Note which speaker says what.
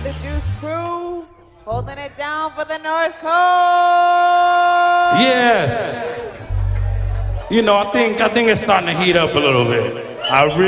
Speaker 1: the Juice Crew, holding it down for the North Coast.
Speaker 2: Yes. You know, I think it's starting to heat up a little bit. I really